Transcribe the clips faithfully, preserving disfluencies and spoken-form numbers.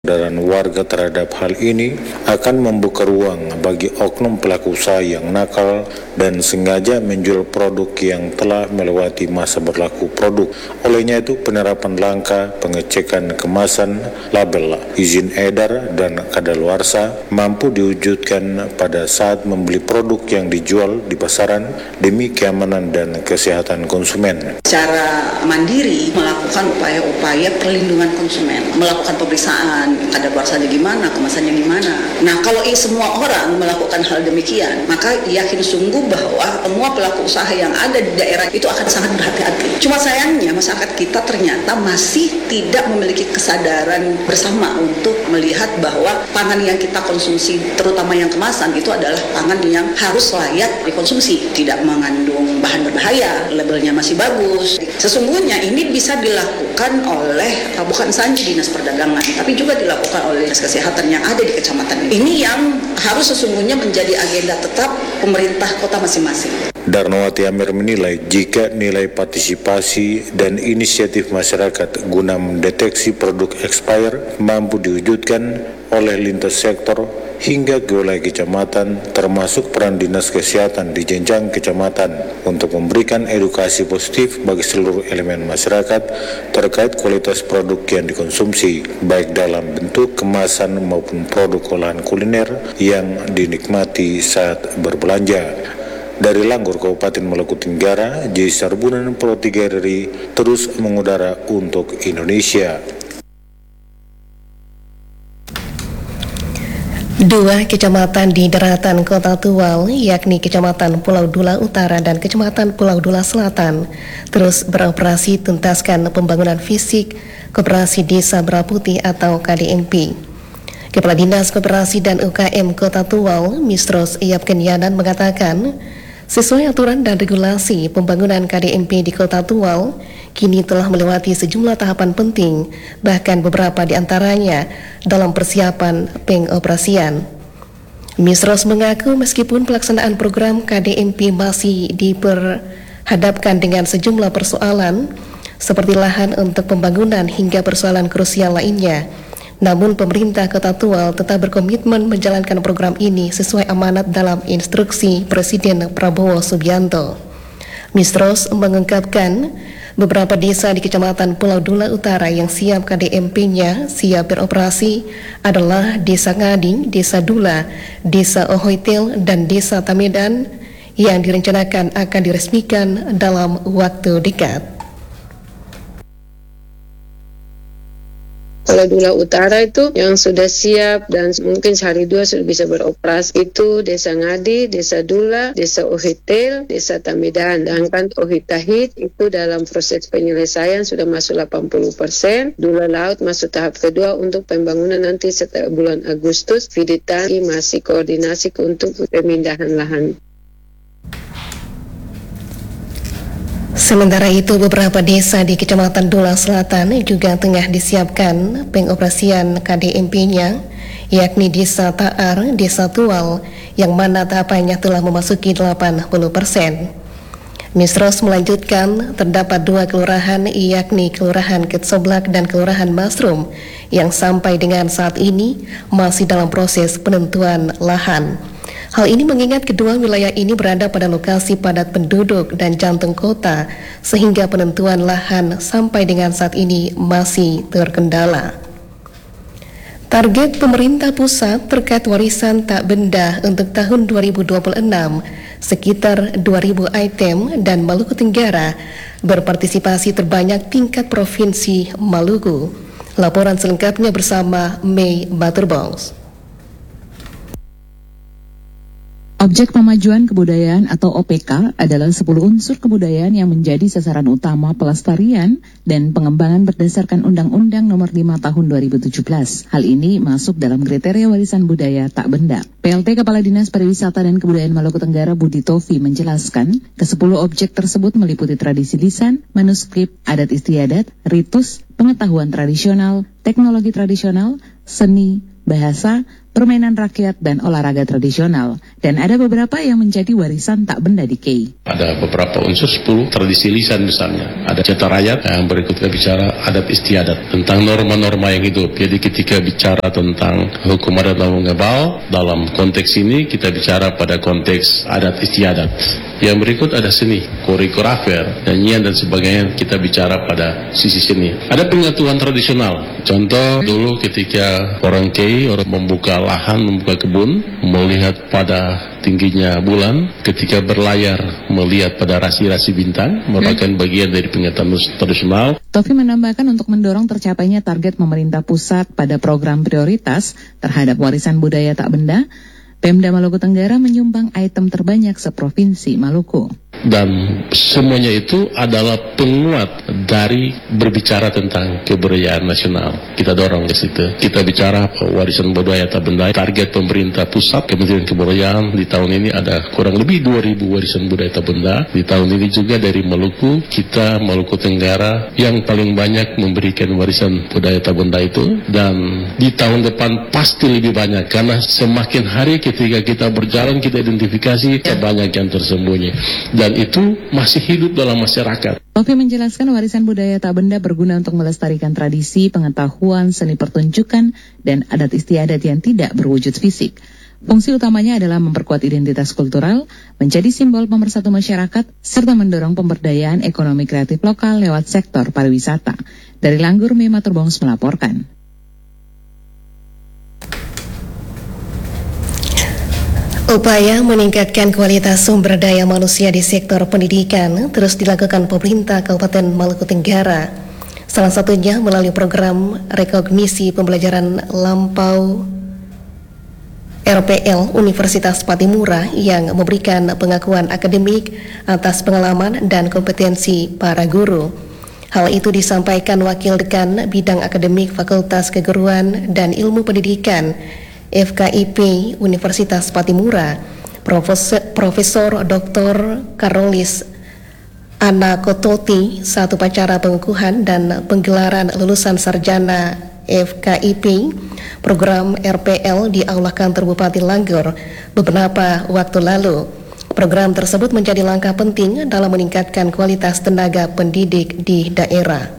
kesadaran warga terhadap hal ini akan membuka ruang bagi oknum pelaku usaha yang nakal dan sengaja menjual produk yang telah melewati masa berlaku produk. Olehnya itu, penerapan langkah pengecekan kemasan, label, izin edar, dan kadaluarsa mampu diwujudkan pada saat membeli produk yang dijual di pasaran demi keamanan dan kesehatan konsumen. Secara mandiri melakukan upaya-upaya perlindungan konsumen, melakukan pemeriksaan kadaluarsanya gimana, kemasannya gimana. Nah, kalau semua orang melakukan hal demikian, maka yakin sungguh bahwa semua pelaku usaha yang ada di daerah itu akan sangat berhati-hati. Cuma sayangnya masyarakat kita ternyata masih tidak memiliki kesadaran bersama untuk melihat bahwa pangan yang kita konsumsi, terutama yang kemasan, itu adalah pangan yang harus layak dikonsumsi, tidak mengandung bahan berbahaya, labelnya masih bagus. Sesungguhnya ini bisa dilakukan oleh bukan saja Dinas Perdagangan, tapi juga dilakukan oleh Dinas Kesehatan yang ada di kecamatan ini. Ini yang harus sesungguhnya menjadi agenda tetap pemerintah kota masing-masing. Darnawati Amir menilai jika nilai partisipasi dan inisiatif masyarakat guna mendeteksi produk expired mampu diwujudkan oleh lintas sektor hingga ke wilayah kecamatan, termasuk peran Dinas Kesehatan di jenjang kecamatan untuk memberikan edukasi positif bagi seluruh elemen masyarakat terkait kualitas produk yang dikonsumsi, baik dalam bentuk kemasan maupun produk olahan kuliner yang dinikmati saat berbelanja. Dari Langgur, Kabupaten Maluku Tenggara, J. Sarbunan Pulau Tiga R I terus mengudara untuk Indonesia. Dua kecamatan di daratan Kota Tual, yakni Kecamatan Pulau Dula Utara dan Kecamatan Pulau Dula Selatan, terus beroperasi tuntaskan pembangunan fisik Koperasi Desa Beraputi atau K D M P. Kepala Dinas Koperasi dan U K M Kota Tual, Mistros Iyap Kenyanan mengatakan, sesuai aturan dan regulasi pembangunan K D M P di Kota Tual, kini telah melewati sejumlah tahapan penting, bahkan beberapa di antaranya dalam persiapan pengoperasian. Misros mengaku meskipun pelaksanaan program K D M P masih diperhadapkan dengan sejumlah persoalan, seperti lahan untuk pembangunan hingga persoalan krusial lainnya, namun pemerintah Kota Tual tetap berkomitmen menjalankan program ini sesuai amanat dalam instruksi Presiden Prabowo Subianto. Mistros mengungkapkan beberapa desa di Kecamatan Pulau Dula Utara yang siap K D M P-nya siap beroperasi adalah Desa Ngadi, Desa Dula, Desa Ohoitel, dan Desa Tamedan yang direncanakan akan diresmikan dalam waktu dekat. Kalau Dula Utara itu yang sudah siap dan mungkin sehari dua sudah bisa beroperasi itu Desa Ngadi, Desa Dula, Desa Ohitel, Desa Tamedan. Sedangkan Ohitahit itu dalam proses penyelesaian sudah masuk delapan puluh persen. Dula Laut masuk tahap kedua untuk pembangunan nanti setelah bulan Agustus. Fiditan masih koordinasi untuk pemindahan lahan. Sementara itu, beberapa desa di Kecamatan Dula Selatan juga tengah disiapkan pengoperasian K D M P-nya, yakni Desa Taar, Desa Tual, yang mana tahapannya telah memasuki delapan puluh persen. Misros melanjutkan, terdapat dua kelurahan, yakni Kelurahan Ketsoblak dan Kelurahan Masrum, yang sampai dengan saat ini masih dalam proses penentuan lahan. Hal ini mengingat kedua wilayah ini berada pada lokasi padat penduduk dan jantung kota, sehingga penentuan lahan sampai dengan saat ini masih terkendala. Target pemerintah pusat terkait warisan tak benda untuk tahun dua ribu dua puluh enam sekitar dua ribu item dan Maluku Tenggara berpartisipasi terbanyak tingkat Provinsi Maluku. Laporan selengkapnya bersama Mei Baturbongs. Objek Pemajuan Kebudayaan atau O P K adalah sepuluh unsur kebudayaan yang menjadi sasaran utama pelestarian dan pengembangan berdasarkan Undang-Undang Nomor lima Tahun dua ribu tujuh belas. Hal ini masuk dalam kriteria warisan budaya tak benda. P L T Kepala Dinas Pariwisata dan Kebudayaan Maluku Tenggara Budi Tofi menjelaskan, kesepuluh objek tersebut meliputi tradisi lisan, manuskrip, adat istiadat, ritus, pengetahuan tradisional, teknologi tradisional, seni, bahasa, permainan rakyat, dan olahraga tradisional. Dan ada beberapa yang menjadi warisan tak benda di K E I. Ada beberapa unsur sepuluh tradisi lisan misalnya. Ada cerita rakyat, yang berikutnya bicara adat istiadat, tentang norma-norma yang hidup. Jadi ketika bicara tentang hukum adat dan ngabal, dalam konteks ini kita bicara pada konteks adat istiadat. Yang berikut ada seni, koreografer, nyanyian dan sebagainya, kita bicara pada sisi seni. Ada pengetahuan tradisional. Contoh dulu ketika orang K E I, orang membuka lahan, membuka kebun, melihat pada tingginya bulan, ketika berlayar melihat pada rasi-rasi bintang, merupakan bagian dari pengetahuan tradisional. Tofi menambahkan untuk mendorong tercapainya target pemerintah pusat pada program prioritas terhadap warisan budaya tak benda, Pemda Maluku Tenggara menyumbang item terbanyak seprovinsi Maluku. Dan semuanya itu adalah penguat dari berbicara tentang kebudayaan nasional. Kita dorong ke situ. Kita bicara warisan budaya tak benda. Target pemerintah pusat, Kementerian Kebudayaan di tahun ini ada kurang lebih dua ribu warisan budaya tak benda. Di tahun ini juga dari Maluku, kita Maluku Tenggara yang paling banyak memberikan warisan budaya tak benda itu. Dan di tahun depan pasti lebih banyak, karena semakin hari ketika kita berjalan, kita identifikasi banyak yang tersembunyi. Dan itu masih hidup dalam masyarakat. Tofi menjelaskan warisan budaya tak benda berguna untuk melestarikan tradisi, pengetahuan, seni pertunjukan, dan adat istiadat yang tidak berwujud fisik. Fungsi utamanya adalah memperkuat identitas kultural, menjadi simbol pemersatu masyarakat, serta mendorong pemberdayaan ekonomi kreatif lokal lewat sektor pariwisata. Dari Langgur, Mema Turbongs melaporkan. Upaya meningkatkan kualitas sumber daya manusia di sektor pendidikan terus dilakukan pemerintah Kabupaten Maluku Tenggara. Salah satunya melalui program rekognisi pembelajaran lampau R P L Universitas Patimura yang memberikan pengakuan akademik atas pengalaman dan kompetensi para guru. Hal itu disampaikan Wakil Dekan Bidang Akademik Fakultas Keguruan dan Ilmu Pendidikan F K I P Universitas Patimura, Profesor, Profesor Doktor Karolis Anakototi saat upacara pengukuhan dan penggelaran lulusan sarjana F K I P program R P L di Aula Kantor Bupati Langgur beberapa waktu lalu. Program tersebut menjadi langkah penting dalam meningkatkan kualitas tenaga pendidik di daerah.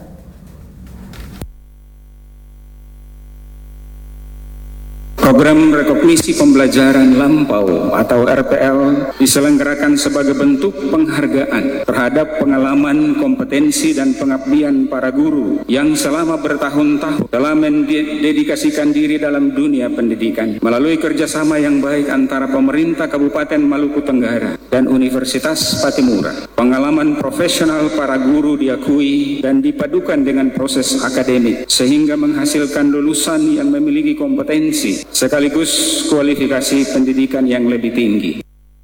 Program rekognisi pembelajaran lampau atau R P L diselenggarakan sebagai bentuk penghargaan terhadap pengalaman, kompetensi, dan pengabdian para guru yang selama bertahun-tahun telah mendedikasikan diri dalam dunia pendidikan. Melalui kerjasama yang baik antara pemerintah Kabupaten Maluku Tenggara dan Universitas Patimura, pengalaman profesional para guru diakui dan dipadukan dengan proses akademik sehingga menghasilkan lulusan yang memiliki kompetensi sekaligus kualifikasi pendidikan yang lebih tinggi.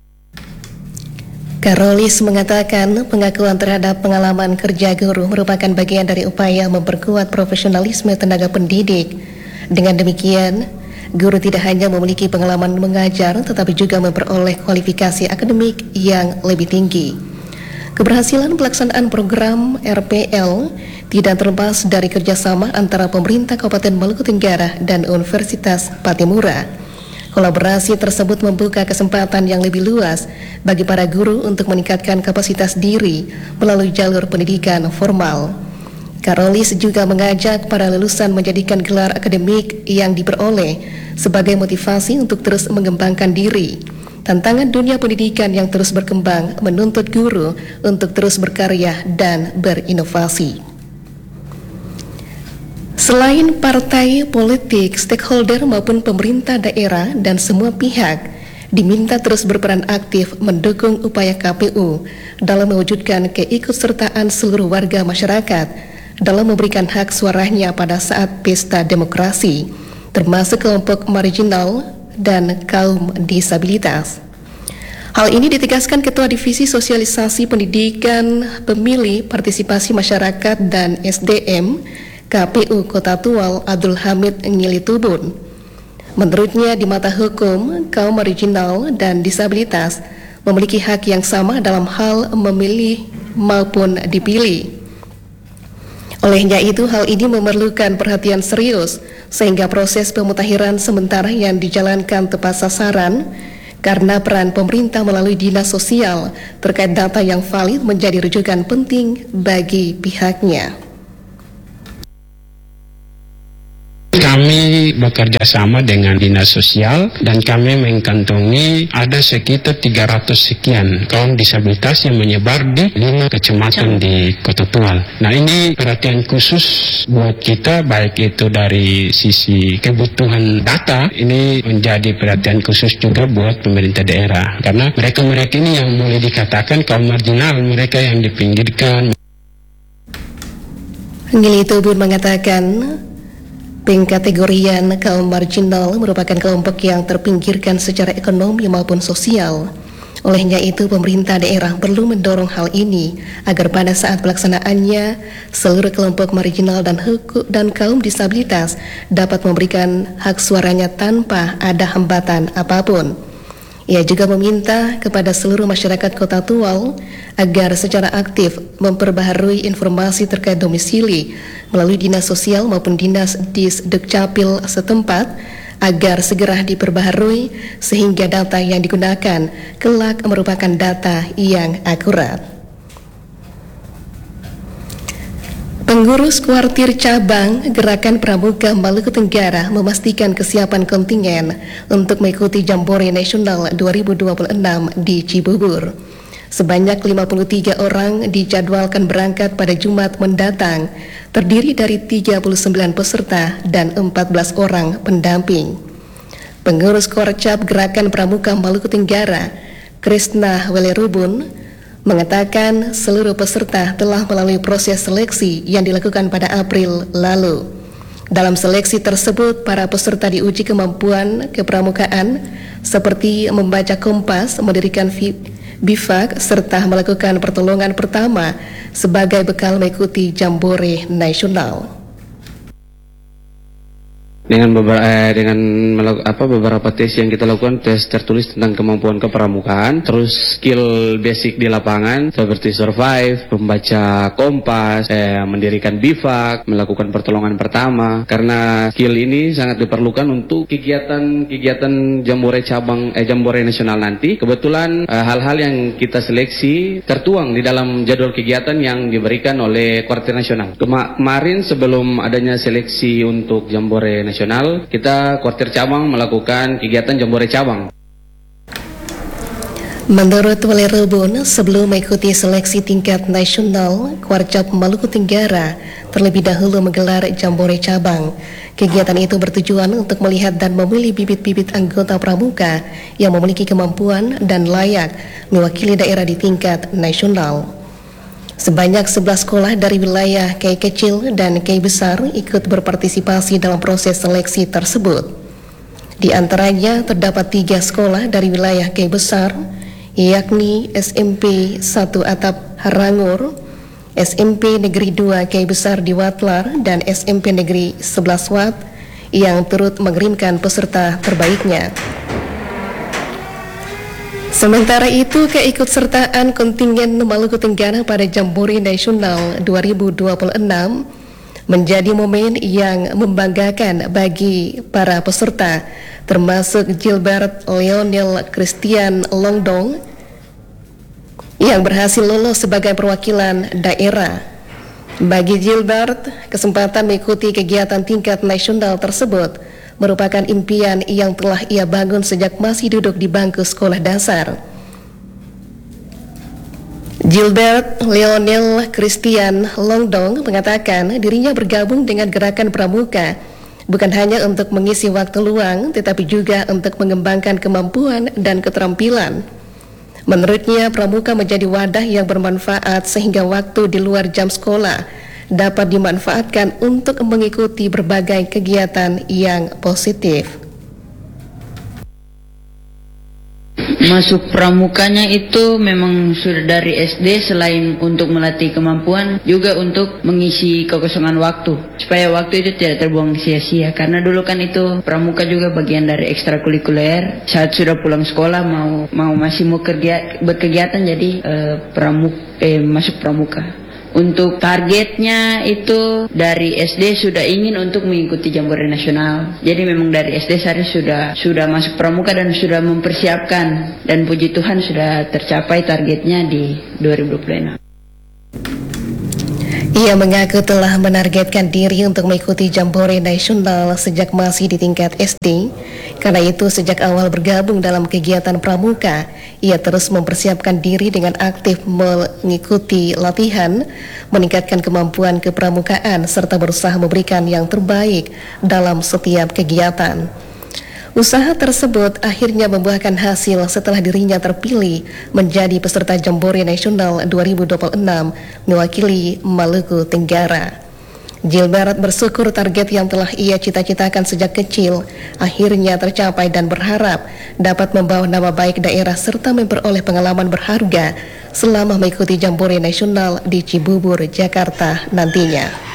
Karolis mengatakan pengakuan terhadap pengalaman kerja guru merupakan bagian dari upaya memperkuat profesionalisme tenaga pendidik. Dengan demikian, guru tidak hanya memiliki pengalaman mengajar, tetapi juga memperoleh kualifikasi akademik yang lebih tinggi. Keberhasilan pelaksanaan program R P L tidak terlepas dari kerjasama antara pemerintah Kabupaten Maluku Tenggara dan Universitas Patimura. Kolaborasi tersebut membuka kesempatan yang lebih luas bagi para guru untuk meningkatkan kapasitas diri melalui jalur pendidikan formal. Karolis juga mengajak para lulusan menjadikan gelar akademik yang diperoleh sebagai motivasi untuk terus mengembangkan diri. Tantangan dunia pendidikan yang terus berkembang menuntut guru untuk terus berkarya dan berinovasi. Selain partai politik, stakeholder maupun pemerintah daerah dan semua pihak diminta terus berperan aktif mendukung upaya K P U dalam mewujudkan keikutsertaan seluruh warga masyarakat dalam memberikan hak suaranya pada saat pesta demokrasi, termasuk kelompok marginal dan kaum disabilitas. Hal ini ditegaskan Ketua Divisi Sosialisasi Pendidikan, Pemilih, Partisipasi Masyarakat dan S D M K P U Kota Tual Abdul Hamid Ngilitubun. Menurutnya, di mata hukum, kaum marginal dan disabilitas memiliki hak yang sama dalam hal memilih maupun dipilih. Olehnya itu, hal ini memerlukan perhatian serius sehingga proses pemutakhiran sementara yang dijalankan tepat sasaran karena peran pemerintah melalui dinas sosial terkait data yang valid menjadi rujukan penting bagi pihaknya. Kami bekerja sama dengan dinas sosial dan kami mengantongi ada sekitar tiga ratus sekian kaum disabilitas yang menyebar di lima kecamatan di Kota Tual. Nah, ini perhatian khusus buat kita, baik itu dari sisi kebutuhan data, ini menjadi perhatian khusus juga buat pemerintah daerah. Karena mereka-mereka ini yang boleh dikatakan kaum marginal, mereka yang dipinggirkan. Ngili Tubun mengatakan pengkategorian kaum marginal merupakan kelompok yang terpinggirkan secara ekonomi maupun sosial. Olehnya itu, pemerintah daerah perlu mendorong hal ini agar pada saat pelaksanaannya seluruh kelompok marginal dan hukum dan kaum disabilitas dapat memberikan hak suaranya tanpa ada hambatan apapun. Ia juga meminta kepada seluruh masyarakat Kota Tual agar secara aktif memperbaharui informasi terkait domisili melalui dinas sosial maupun dinas Disdukcapil setempat agar segera diperbaharui sehingga data yang digunakan kelak merupakan data yang akurat. Pengurus kuartir cabang Gerakan Pramuka Maluku Tenggara memastikan kesiapan kontingen untuk mengikuti Jambore Nasional dua ribu dua puluh enam di Cibubur. Sebanyak lima puluh tiga orang dijadwalkan berangkat pada Jumat mendatang, terdiri dari tiga puluh sembilan peserta dan empat belas orang pendamping. Pengurus Korcap Gerakan Pramuka Maluku Tenggara, Krisna Welerubun, mengatakan seluruh peserta telah melalui proses seleksi yang dilakukan pada April lalu. Dalam seleksi tersebut, para peserta diuji kemampuan kepramukaan seperti membaca kompas, mendirikan bivak, serta melakukan pertolongan pertama sebagai bekal mengikuti Jambore Nasional. Dengan beberapa eh, dengan apa beberapa tes yang kita lakukan, tes tertulis tentang kemampuan kepramukaan, terus skill basic di lapangan seperti survive, membaca kompas, eh, mendirikan bivak, melakukan pertolongan pertama. Karena skill ini sangat diperlukan untuk kegiatan-kegiatan Jambore cabang eh, Jambore Nasional nanti. Kebetulan eh, hal-hal yang kita seleksi tertuang di dalam jadwal kegiatan yang diberikan oleh Kuartir Nasional. Kema kemarin sebelum adanya seleksi untuk Jambore Nasional, kita Kuartir Cabang melakukan kegiatan Jambore Cabang. Menurut Welerubun, sebelum mengikuti seleksi tingkat nasional, Kuarcap Maluku Tenggara terlebih dahulu menggelar Jambore Cabang. Kegiatan itu bertujuan untuk melihat dan memilih bibit-bibit anggota pramuka yang memiliki kemampuan dan layak mewakili daerah di tingkat nasional. Sebanyak sebelas sekolah dari wilayah K I kecil dan K I besar ikut berpartisipasi dalam proses seleksi tersebut. Di antaranya terdapat tiga sekolah dari wilayah K I besar, yakni S M P satu Atap Harangur, S M P Negeri dua K I besar di Watlar, dan S M P Negeri sebelas Wat yang turut mengirimkan peserta terbaiknya. Sementara itu, keikutsertaan kontingen Maluku Tenggara pada Jambore Nasional dua ribu dua puluh enam menjadi momen yang membanggakan bagi para peserta, termasuk Gilbert Leonel Christian Longdong yang berhasil lolos sebagai perwakilan daerah. Bagi Gilbert, kesempatan mengikuti kegiatan tingkat nasional tersebut merupakan impian yang telah ia bangun sejak masih duduk di bangku sekolah dasar. Gilbert Leonel Christian Longdong mengatakan dirinya bergabung dengan Gerakan Pramuka bukan hanya untuk mengisi waktu luang, tetapi juga untuk mengembangkan kemampuan dan keterampilan. Menurutnya, pramuka menjadi wadah yang bermanfaat sehingga waktu di luar jam sekolah dapat dimanfaatkan untuk mengikuti berbagai kegiatan yang positif. Masuk pramukanya itu memang sudah dari S D, selain untuk melatih kemampuan juga untuk mengisi kekosongan waktu supaya waktu itu tidak terbuang sia-sia, karena dulu kan itu pramuka juga bagian dari ekstrakurikuler. Saat sudah pulang sekolah mau mau masih mau kerja berkegiatan, jadi eh, pramuk eh masuk pramuka Untuk targetnya itu dari S D sudah ingin untuk mengikuti Jambore Nasional. Jadi memang dari S D saya sudah sudah masuk pramuka dan sudah mempersiapkan, dan puji Tuhan sudah tercapai targetnya di dua ribu dua puluh enam. Ia mengaku telah menargetkan diri untuk mengikuti Jambore Nasional sejak masih di tingkat S D. Karena itu sejak awal bergabung dalam kegiatan pramuka, ia terus mempersiapkan diri dengan aktif mengikuti latihan, meningkatkan kemampuan kepramukaan, serta berusaha memberikan yang terbaik dalam setiap kegiatan. Usaha tersebut akhirnya membuahkan hasil setelah dirinya terpilih menjadi peserta Jambore Nasional dua ribu dua puluh enam mewakili Maluku Tenggara. Gilbert bersyukur target yang telah ia cita-citakan sejak kecil akhirnya tercapai dan berharap dapat membawa nama baik daerah serta memperoleh pengalaman berharga selama mengikuti Jambore Nasional di Cibubur, Jakarta nantinya.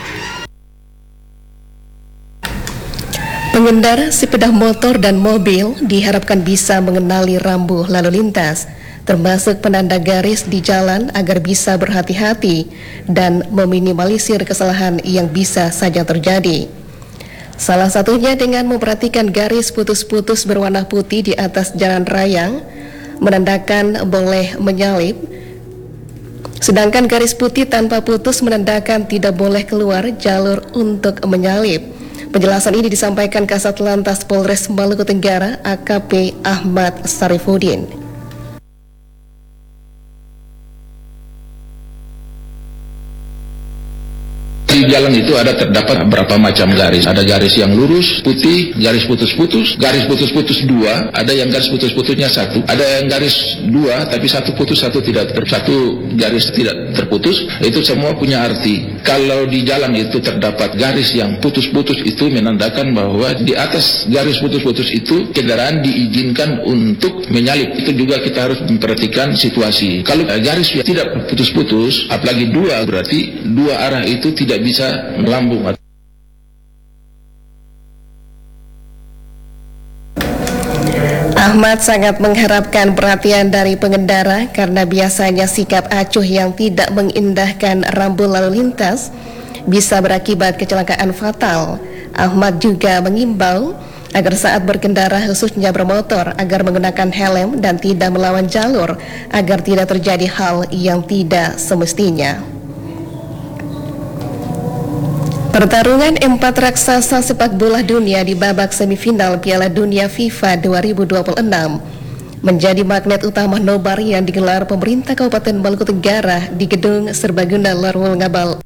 Pengendara sepeda motor dan mobil diharapkan bisa mengenali rambu lalu lintas, termasuk penanda garis di jalan agar bisa berhati-hati dan meminimalisir kesalahan yang bisa saja terjadi. Salah satunya dengan memperhatikan garis putus-putus berwarna putih di atas jalan raya, menandakan boleh menyalip, sedangkan garis putih tanpa putus menandakan tidak boleh keluar jalur untuk menyalip. Penjelasan ini disampaikan Kasat Lantas Polres Maluku Tenggara A K P Ahmad Sarifudin. Di jalan itu ada terdapat beberapa macam garis. Ada garis yang lurus, putih, garis putus-putus, garis putus-putus dua, ada yang garis putus-putusnya satu, ada yang garis dua tapi satu putus, satu tidak ter, satu garis tidak terputus. Itu semua punya arti. Kalau di jalan itu terdapat garis yang putus-putus, itu menandakan bahwa di atas garis putus-putus itu kendaraan diizinkan untuk menyalip. Itu juga kita harus memperhatikan situasi. Kalau garis yang tidak putus-putus, apalagi dua, berarti dua arah itu tidak bisa melambung. Ahmad sangat mengharapkan perhatian dari pengendara karena biasanya sikap acuh yang tidak mengindahkan rambu lalu lintas bisa berakibat kecelakaan fatal. Ahmad juga mengimbau agar saat berkendara khususnya bermotor agar menggunakan helm dan tidak melawan jalur agar tidak terjadi hal yang tidak semestinya. Pertarungan empat raksasa sepak bola dunia di babak semifinal Piala Dunia FIFA dua ribu dua puluh enam menjadi magnet utama nobar yang digelar pemerintah Kabupaten Maluku Tenggara di Gedung Serbaguna Larwul Ngabal,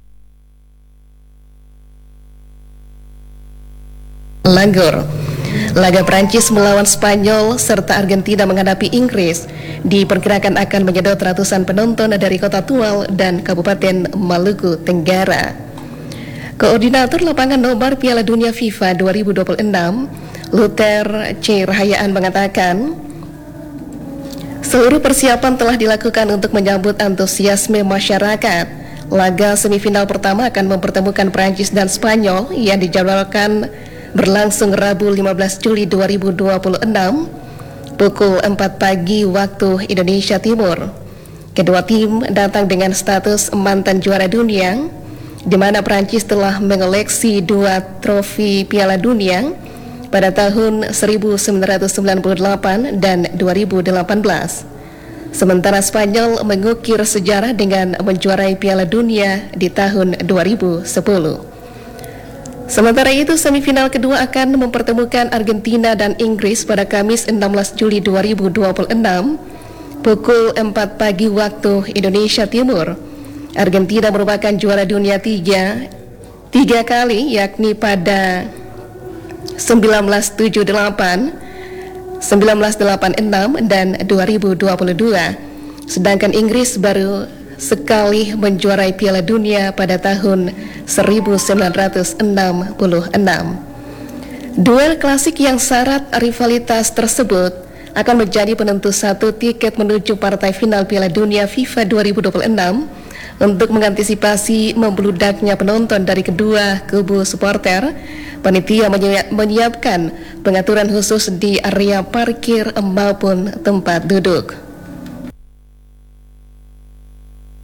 Langgur. Laga Prancis melawan Spanyol serta Argentina menghadapi Inggris diperkirakan akan menyedot ratusan penonton dari Kota Tual dan Kabupaten Maluku Tenggara. Koordinator lapangan nobar Piala Dunia FIFA dua ribu dua puluh enam, Luther C. Rahayaan mengatakan, seluruh persiapan telah dilakukan untuk menyambut antusiasme masyarakat. Laga semifinal pertama akan mempertemukan Prancis dan Spanyol yang dijadwalkan berlangsung Rabu lima belas Juli dua ribu dua puluh enam pukul empat pagi waktu Indonesia Timur. Kedua tim datang dengan status mantan juara dunia, di mana Prancis telah mengoleksi dua trofi Piala Dunia pada tahun seribu sembilan ratus sembilan puluh delapan dan dua ribu delapan belas. Sementara Spanyol mengukir sejarah dengan menjuarai Piala Dunia di tahun dua ribu sepuluh. Sementara itu, semifinal kedua akan mempertemukan Argentina dan Inggris pada Kamis enam belas Juli dua ribu dua puluh enam pukul empat pagi waktu Indonesia Timur. Argentina merupakan juara dunia tiga, tiga kali, yakni pada seribu sembilan ratus tujuh puluh delapan, seribu sembilan ratus delapan puluh enam, dan dua ribu dua puluh dua. Sedangkan Inggris baru sekali menjuarai Piala Dunia pada tahun seribu sembilan ratus enam puluh enam. Duel klasik yang syarat rivalitas tersebut akan menjadi penentu satu tiket menuju partai final Piala Dunia FIFA dua ribu dua puluh enam. Untuk mengantisipasi membludaknya penonton dari kedua kubu supporter, panitia menyiapkan pengaturan khusus di area parkir maupun tempat duduk.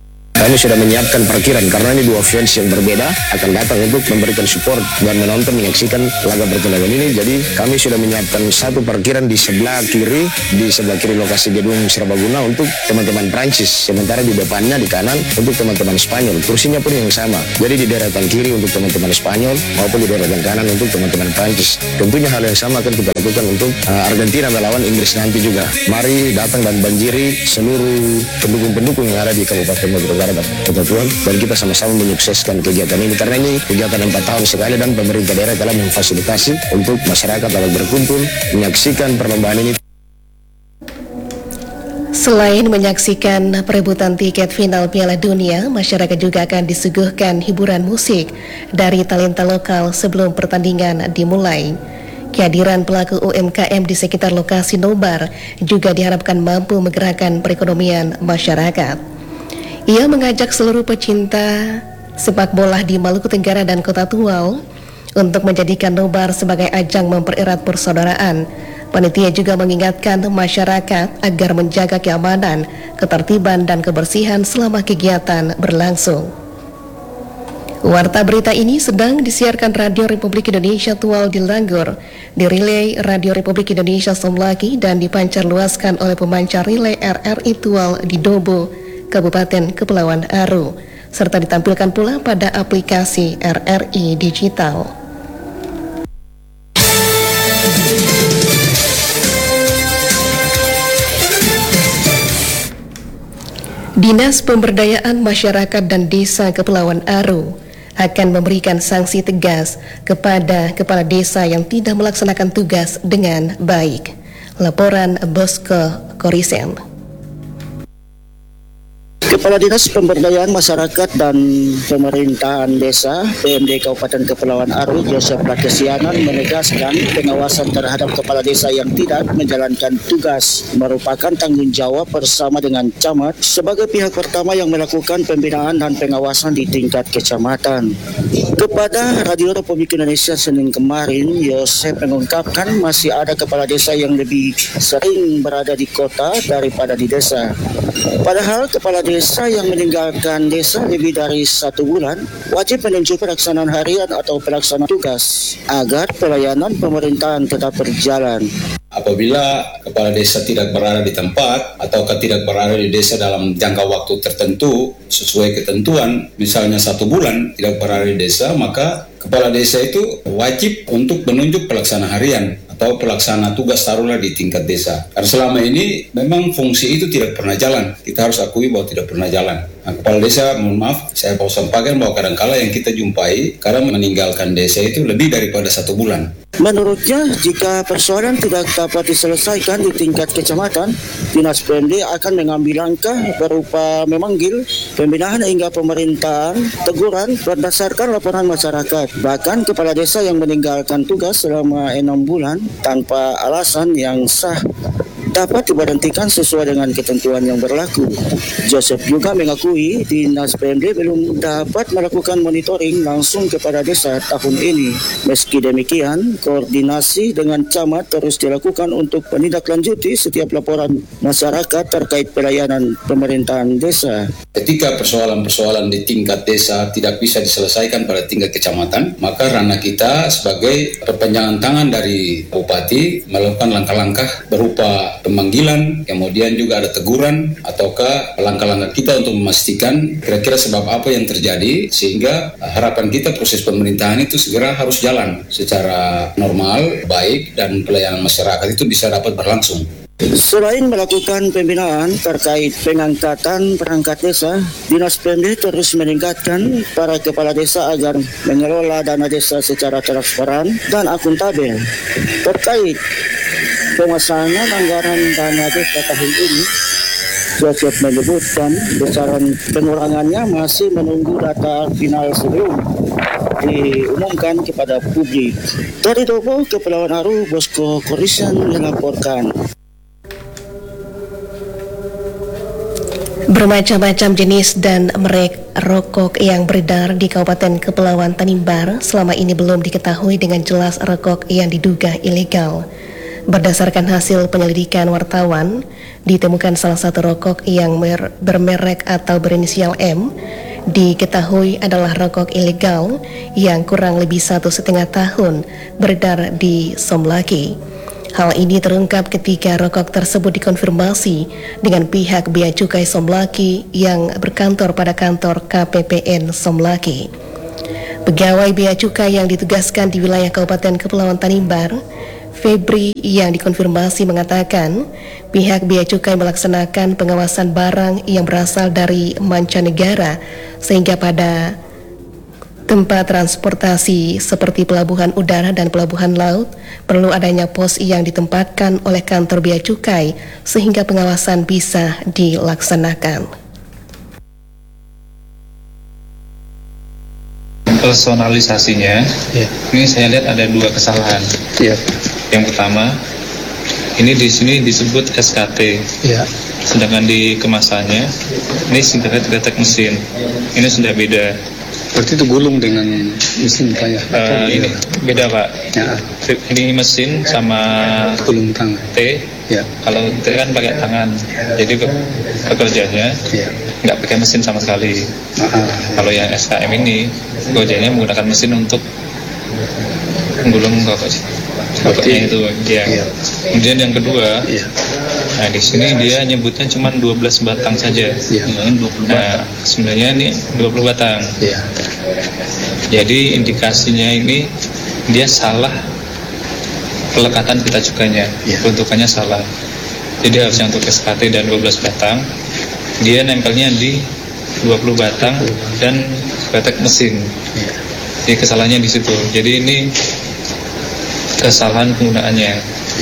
Kami sudah menyiapkan parkiran karena ini dua fans yang berbeda akan datang untuk memberikan support dan menonton menyaksikan laga pertandingan ini. Jadi kami sudah menyiapkan satu parkiran di sebelah kiri, di sebelah kiri lokasi gedung Serbaguna untuk teman-teman Prancis. Sementara di depannya di kanan untuk teman-teman Spanyol. Kursinya pun yang sama. Jadi di deretan kiri untuk teman-teman Spanyol maupun di deretan kanan untuk teman-teman Prancis. Tentunya hal yang sama akan kita lakukan untuk uh, Argentina melawan Inggris nanti juga. Mari datang dan banjiri seluruh pendukung-pendukung yang ada di Kabupaten Bogor Utara dan Kota Tuan, dan kita sama-sama menyukseskan kegiatan ini karena ini kegiatan empat tahun sekali dan pemerintah daerah telah memfasilitasi untuk masyarakat dapat berkumpul menyaksikan perlombaan ini. Selain menyaksikan perebutan tiket final Piala Dunia, masyarakat juga akan disuguhkan hiburan musik dari talenta lokal sebelum pertandingan dimulai. Kehadiran pelaku U M K M di sekitar lokasi nobar juga diharapkan mampu menggerakkan perekonomian masyarakat. Ia mengajak seluruh pecinta sepak bola di Maluku Tenggara dan Kota Tual untuk menjadikan nobar sebagai ajang mempererat persaudaraan. Panitia juga mengingatkan masyarakat agar menjaga keamanan, ketertiban, dan kebersihan selama kegiatan berlangsung. Warta berita ini sedang disiarkan Radio Republik Indonesia Tual di Langgor, dirilai Radio Republik Indonesia Somlaki, dan dipancar luaskan oleh pemancar relay R R I Tual di Dobo, Kabupaten Kepulauan Aru, serta ditampilkan pula pada aplikasi R R I Digital. Dinas Pemberdayaan Masyarakat dan Desa Kepulauan Aru akan memberikan sanksi tegas kepada kepala desa yang tidak melaksanakan tugas dengan baik. Laporan Bosco Korisen. Kepala Dinas Pemberdayaan Masyarakat dan Pemerintahan Desa P M D Kabupaten Kepulauan Aru, Joseph Lakesianan, menegaskan pengawasan terhadap kepala desa yang tidak menjalankan tugas merupakan tanggung jawab bersama dengan camat sebagai pihak pertama yang melakukan pembinaan dan pengawasan di tingkat kecamatan. Kepada Radio Republik Indonesia Senin kemarin, Joseph mengungkapkan masih ada kepala desa yang lebih sering berada di kota daripada di desa. Padahal kepala desa yang meninggalkan desa lebih dari satu bulan wajib menunjuk pelaksanaan harian atau pelaksanaan tugas agar pelayanan pemerintahan tetap berjalan. Apabila kepala desa tidak berada di tempat atau tidak berada di desa dalam jangka waktu tertentu sesuai ketentuan, misalnya satu bulan tidak berada di desa, maka kepala desa itu wajib untuk menunjuk pelaksana harian atau pelaksana tugas taruhlah di tingkat desa. Karena selama ini memang fungsi itu tidak pernah jalan. Kita harus akui bahwa tidak pernah jalan. Nah, kepala desa, mohon maaf, saya mau sampaikan bahwa kadang-kala yang kita jumpai karena meninggalkan desa itu lebih daripada satu bulan. Menurutnya, jika persoalan tidak dapat diselesaikan di tingkat kecamatan, Dinas P M D akan mengambil langkah berupa memanggil pembinaan hingga pemerintahan teguran berdasarkan laporan masyarakat. Bahkan kepala desa yang meninggalkan tugas selama enam bulan tanpa alasan yang sah dapat diberhentikan sesuai dengan ketentuan yang berlaku. Joseph juga mengakui Dinas P M D belum dapat melakukan monitoring langsung kepada desa tahun ini. Meski demikian, koordinasi dengan camat terus dilakukan untuk menindaklanjuti setiap laporan masyarakat terkait pelayanan pemerintahan desa. Ketika persoalan-persoalan di tingkat desa tidak bisa diselesaikan pada tingkat kecamatan, maka ranah kita sebagai perpanjangan tangan dari Bupati melakukan langkah-langkah berupa pemanggilan, kemudian juga ada teguran ataukah langkah-langkah kita untuk memastikan kira-kira sebab apa yang terjadi, sehingga harapan kita proses pemerintahan itu segera harus jalan secara normal, baik, dan pelayanan masyarakat itu bisa dapat berlangsung. Selain melakukan pembinaan terkait pengangkatan perangkat desa, Dinas P M D terus meningkatkan para kepala desa agar mengelola dana desa secara transparan dan akuntabel. Terkait pemasangan anggaran dana desa tahun ini, Joseph menyebutkan besaran pengurangannya masih menunggu data final sebelum diumumkan kepada publik. Dari Dobo, Kepulauan Aru, Bosco Korisen melaporkan. Bermacam-macam jenis dan merek rokok yang beredar di Kabupaten Kepulauan Tanimbar selama ini belum diketahui dengan jelas rokok yang diduga ilegal. Berdasarkan hasil penyelidikan wartawan, ditemukan salah satu rokok yang bermerek atau berinisial M, diketahui adalah rokok ilegal yang kurang lebih satu setengah tahun beredar di Somlaki. Hal ini terungkap ketika rokok tersebut dikonfirmasi dengan pihak Bea Cukai Somlaki yang berkantor pada kantor K P P N Somlaki. Pegawai Bea Cukai yang ditugaskan di wilayah Kabupaten Kepulauan Tanimbar, Febri, yang dikonfirmasi mengatakan pihak Bea Cukai melaksanakan pengawasan barang yang berasal dari mancanegara sehingga pada tempat transportasi seperti pelabuhan udara dan pelabuhan laut perlu adanya pos yang ditempatkan oleh kantor Bea Cukai sehingga pengawasan bisa dilaksanakan. Personalisasinya, ya. Ini saya lihat ada dua kesalahan. Ya. Yang pertama, ini di sini disebut S K T, ya. Sedangkan di kemasannya ini singkatnya kretek mesin. Ini sudah beda. Berarti itu gulung dengan mesin Pak ya? Uh, ini beda Pak. Ya. Ini mesin sama gulung tangan. T. Ya. Kalau T kan pakai tangan. Jadi pekerjanya ya. Nggak pakai mesin sama sekali. Uh-huh. Kalau yang S K M ini kerjanya menggunakan mesin untuk menggulung rokok. Rokoknya itu ya. Ya. Kemudian yang kedua, ya. Nah di sini dia nyebutnya cuma dua belas batang saja. Ya. dua puluh batang. Nah, sebenarnya ini dua puluh batang. Ya. Jadi indikasinya ini dia salah pelekatan pita cukainya, ya. Bentukannya salah. Jadi harusnya untuk S K T dan dua belas batang, dia nempelnya di dua puluh batang dan kretek mesin. Ya. Jadi kesalahannya di situ. Jadi ini kesalahan penggunaannya.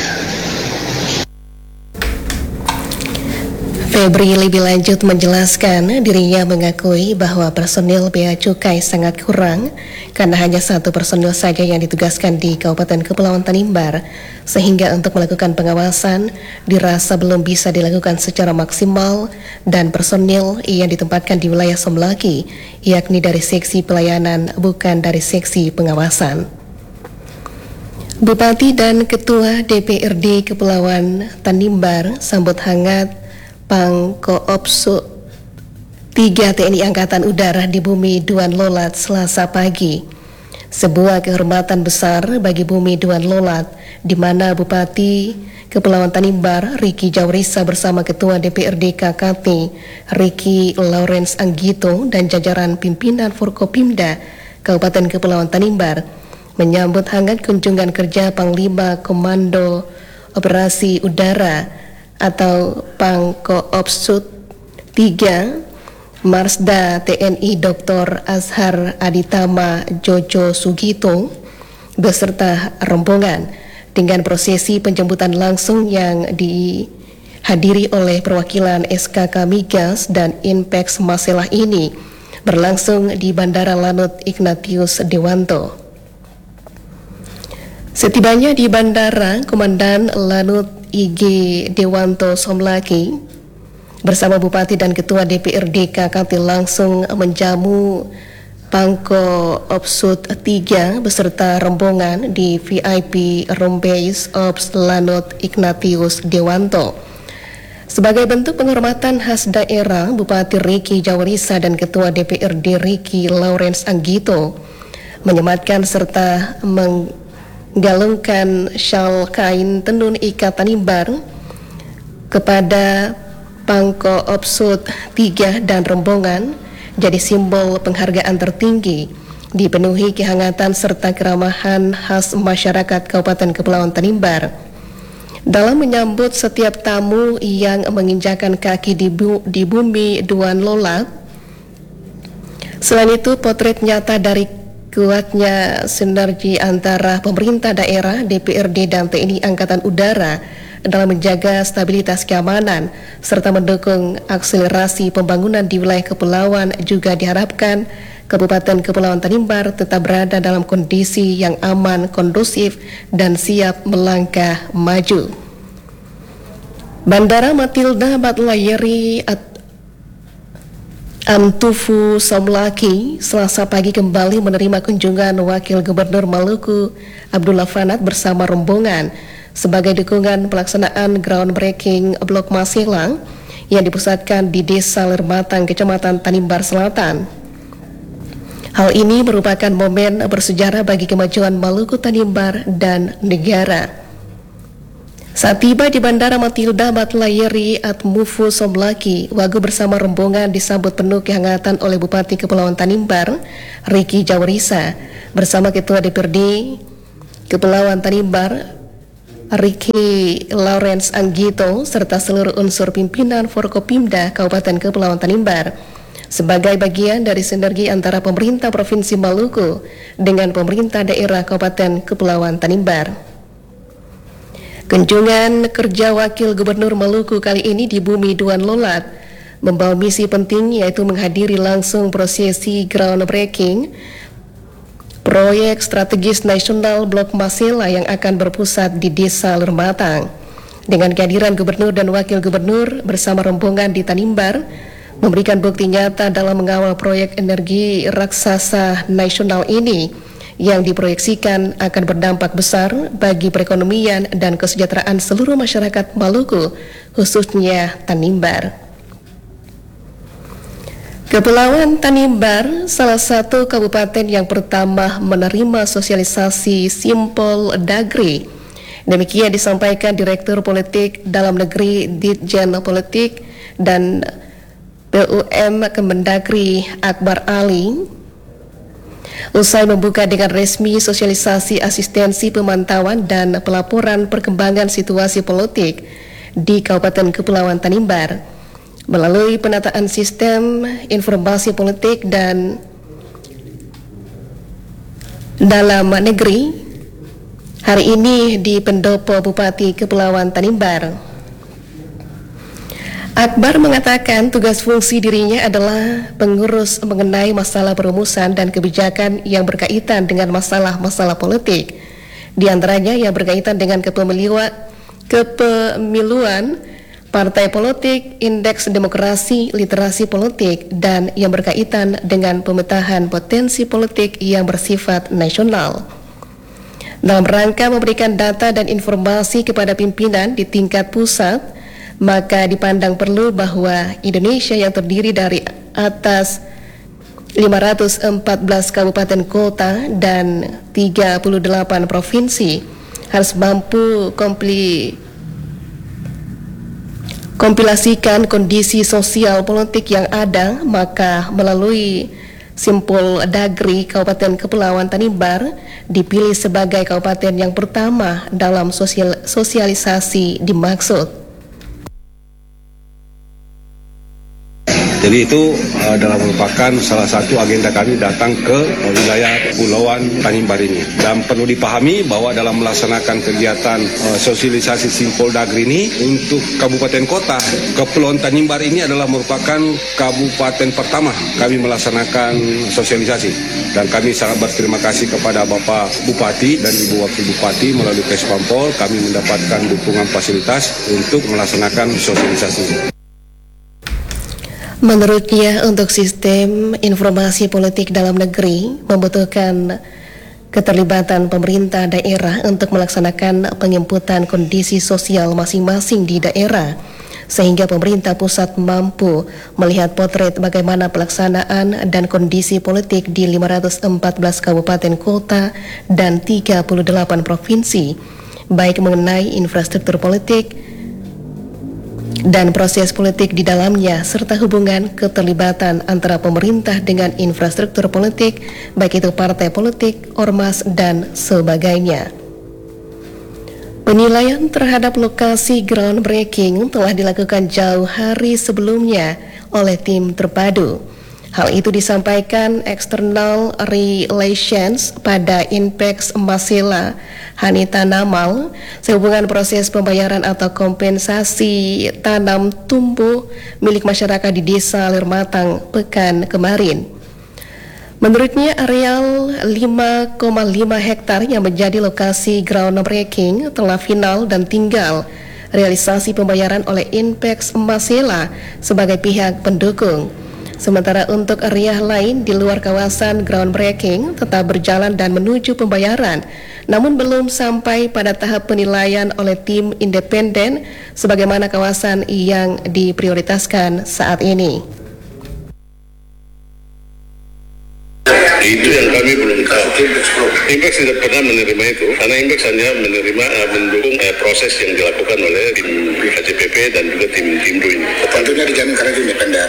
Febri lebih lanjut menjelaskan dirinya mengakui bahwa personil Bea Cukai sangat kurang karena hanya satu personil saja yang ditugaskan di Kabupaten Kepulauan Tanimbar, sehingga untuk melakukan pengawasan dirasa belum bisa dilakukan secara maksimal, dan personil yang ditempatkan di wilayah Somlaki yakni dari seksi pelayanan bukan dari seksi pengawasan. Bupati dan Ketua D P R D Kepulauan Tanimbar sambut hangat Pangkoopsu tiga T N I Angkatan Udara di Bumi Duan Lolat Selasa pagi. Sebuah kehormatan besar bagi Bumi Duan Lolat, di mana Bupati Kepulauan Tanimbar Riki Jaurisa bersama Ketua D P R D K K T Riki Lawrence Anggito dan jajaran pimpinan Forkopimda Kabupaten Kepulauan Tanimbar menyambut hangat kunjungan kerja Panglima Komando Operasi Udara atau Pangkoopsut tiga Marsda T N I Doktor Azhar Aditama Jojo Sugito beserta rombongan dengan prosesi penjemputan langsung yang dihadiri oleh perwakilan S K K Migas dan Inpex Maselah ini berlangsung di Bandara Lanut Ignatius Dewanto. Setibanya di bandara, Komandan Lanut I G Dewanto Somlaki bersama Bupati dan Ketua D P R D K K T langsung menjamu Pangkoopsut tiga beserta rombongan di V I P Room Base Ops Lanut Ignatius Dewanto. Sebagai bentuk penghormatan khas daerah, Bupati Riki Jaurisa dan Ketua D P R D Riki Lawrence Anggito menyematkan serta meng galungkan syal kain tenun ikat Tanimbar kepada Pangkoopsut tiga dan rombongan jadi simbol penghargaan tertinggi, dipenuhi kehangatan serta keramahan khas masyarakat Kabupaten Kepulauan Tanimbar dalam menyambut setiap tamu yang menginjakan kaki di, bu, di bumi Duan Lolat. Selain itu, potret nyata dari kuatnya sinergi antara pemerintah daerah, D P R D dan T N I Angkatan Udara dalam menjaga stabilitas keamanan serta mendukung akselerasi pembangunan di wilayah kepulauan juga diharapkan Kabupaten Kepulauan Tanimbar tetap berada dalam kondisi yang aman, kondusif, dan siap melangkah maju. Bandara Matilda Batlayeri Amtufu Somlaki Selasa pagi kembali menerima kunjungan Wakil Gubernur Maluku Abdullah Fanat bersama rombongan sebagai dukungan pelaksanaan groundbreaking Blok Masela yang dipusatkan di Desa Lermatang, Kecamatan Tanimbar Selatan. Hal ini merupakan momen bersejarah bagi kemajuan Maluku Tanimbar dan negara. Saat tiba di Bandara Matilda Matlayeri Atmufu Somlaki, Wagu bersama rombongan disambut penuh kehangatan oleh Bupati Kepulauan Tanimbar, Riki Jawarisa, bersama Ketua D P R D Kepulauan Tanimbar, Riki Lawrence Anggito, serta seluruh unsur pimpinan Forkopimda Kabupaten Kepulauan Tanimbar, sebagai bagian dari sinergi antara pemerintah Provinsi Maluku dengan pemerintah daerah Kabupaten Kepulauan Tanimbar. Kunjungan kerja Wakil Gubernur Maluku kali ini di Bumi Duan Lolat membawa misi penting, yaitu menghadiri langsung prosesi groundbreaking proyek strategis nasional Blok Masela yang akan berpusat di Desa Lermatang. Dengan kehadiran Gubernur dan Wakil Gubernur bersama rombongan di Tanimbar, memberikan bukti nyata dalam mengawal proyek energi raksasa nasional ini yang diproyeksikan akan berdampak besar bagi perekonomian dan kesejahteraan seluruh masyarakat Maluku, khususnya Tanimbar. Kepulauan Tanimbar, salah satu kabupaten yang pertama menerima sosialisasi Simpol Dagri. Demikian disampaikan Direktur Politik Dalam Negeri Ditjen Politik dan B U M Kemendagri Akbar Ali usai membuka dengan resmi sosialisasi asistensi pemantauan dan pelaporan perkembangan situasi politik di Kabupaten Kepulauan Tanimbar melalui penataan sistem informasi politik dan dalam negeri hari ini di Pendopo Bupati Kepulauan Tanimbar. Akbar mengatakan tugas fungsi dirinya adalah pengurus mengenai masalah perumusan dan kebijakan yang berkaitan dengan masalah-masalah politik, di antaranya yang berkaitan dengan kepemiluan, kepemiluan partai politik, indeks demokrasi, literasi politik, dan yang berkaitan dengan pemetahan potensi politik yang bersifat nasional. Dalam rangka memberikan data dan informasi kepada pimpinan di tingkat pusat, maka dipandang perlu bahwa Indonesia yang terdiri dari atas lima ratus empat belas kabupaten kota dan tiga puluh delapan provinsi harus mampu kompli kompilasikan kondisi sosial politik yang ada, maka melalui Simpol Dagri Kabupaten Kepulauan Tanimbar dipilih sebagai kabupaten yang pertama dalam sosial, sosialisasi dimaksud. Jadi itu uh, adalah merupakan salah satu agenda kami datang ke uh, wilayah Kepulauan Tanimbar ini. Dan perlu dipahami bahwa dalam melaksanakan kegiatan uh, sosialisasi Simpol Dagri ini untuk kabupaten kota, Kepulauan Tanimbar ini adalah merupakan kabupaten pertama kami melaksanakan sosialisasi. Dan kami sangat berterima kasih kepada Bapak Bupati dan Ibu Wakil Bupati melalui Kespampol, kami mendapatkan dukungan fasilitas untuk melaksanakan sosialisasi. Menurutnya, untuk sistem informasi politik dalam negeri membutuhkan keterlibatan pemerintah daerah untuk melaksanakan penginputan kondisi sosial masing-masing di daerah, sehingga pemerintah pusat mampu melihat potret bagaimana pelaksanaan dan kondisi politik di lima ratus empat belas kabupaten kota dan tiga puluh delapan provinsi, baik mengenai infrastruktur politik dan proses politik di dalamnya, serta hubungan keterlibatan antara pemerintah dengan infrastruktur politik, baik itu partai politik, ormas, dan sebagainya. Penilaian terhadap lokasi groundbreaking telah dilakukan jauh hari sebelumnya oleh tim terpadu. Hal itu disampaikan External Relations pada Inpex Masela Hanita Namal sehubungan proses pembayaran atau kompensasi tanam tumbuh milik masyarakat di Desa Lermatang pekan kemarin. Menurutnya, areal lima koma lima hektar yang menjadi lokasi groundbreaking telah final dan tinggal realisasi pembayaran oleh Inpex Masela sebagai pihak pendukung. Sementara untuk area lain di luar kawasan groundbreaking tetap berjalan dan menuju pembayaran, namun belum sampai pada tahap penilaian oleh tim independen sebagaimana kawasan yang diprioritaskan saat ini. Itu yang kami belum tahu. Impex tidak pernah menerima itu, karena Impex hanya menerima uh, mendukung uh, proses yang dilakukan oleh tim H C P P dan juga tim Timdo ini. Tentunya dijamin karena itu independen.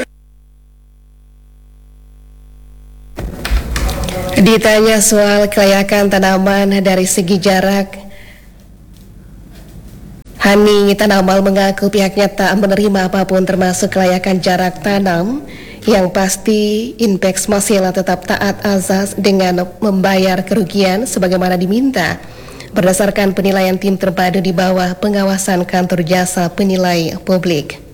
Ditanya soal kelayakan tanaman dari segi jarak, Hani Tanamal mengaku pihaknya tak menerima apapun termasuk kelayakan jarak tanam. Yang pasti, Inpex masih tetap taat azas dengan membayar kerugian sebagaimana diminta berdasarkan penilaian tim terpadu di bawah pengawasan kantor jasa penilai publik.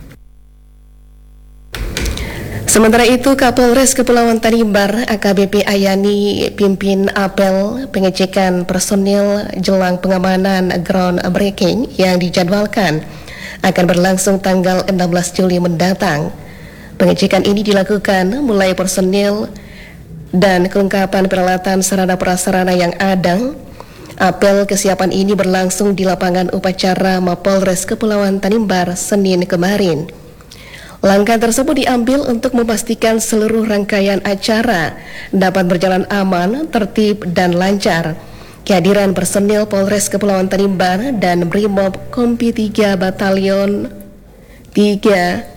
Sementara itu, Kapolres Kepulauan Tanimbar A K B P Ayani pimpin apel pengecekan personil jelang pengamanan groundbreaking yang dijadwalkan akan berlangsung tanggal enam belas Juli mendatang. Pengecekan ini dilakukan mulai personil dan kelengkapan peralatan sarana prasarana yang ada. Apel kesiapan ini berlangsung di lapangan upacara Mapolres Kepulauan Tanimbar Senin kemarin. Langkah tersebut diambil untuk memastikan seluruh rangkaian acara dapat berjalan aman, tertib, dan lancar. Kehadiran personil Polres Kepulauan Tanimbar dan Brimob Kompi tiga Batalion tiga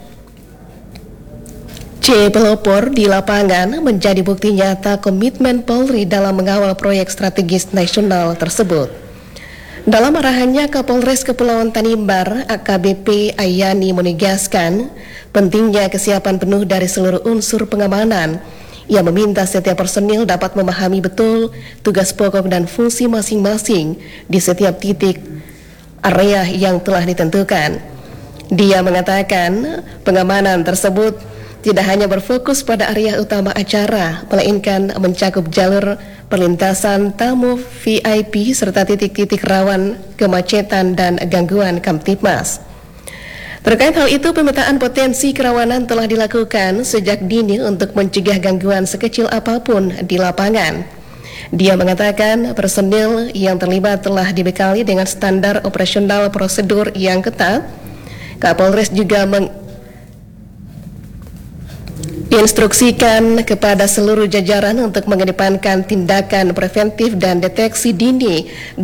C pelopor di lapangan menjadi bukti nyata komitmen Polri dalam mengawal proyek strategis nasional tersebut. Dalam arahannya, Kapolres Kepulauan Tanimbar A K B P Ayani menegaskan pentingnya kesiapan penuh dari seluruh unsur pengamanan. Ia meminta setiap personil dapat memahami betul tugas pokok dan fungsi masing-masing di setiap titik area yang telah ditentukan. Dia mengatakan pengamanan tersebut tidak hanya berfokus pada area utama acara, melainkan mencakup jalur perlintasan tamu V I P serta titik-titik rawan kemacetan dan gangguan Kamtibmas. Terkait hal itu, pemetaan potensi kerawanan telah dilakukan sejak dini untuk mencegah gangguan sekecil apapun di lapangan. Dia mengatakan personil yang terlibat telah dibekali dengan standar operasional prosedur yang ketat. Kapolres juga meng instruksikan kepada seluruh jajaran untuk mengedepankan tindakan preventif dan deteksi dini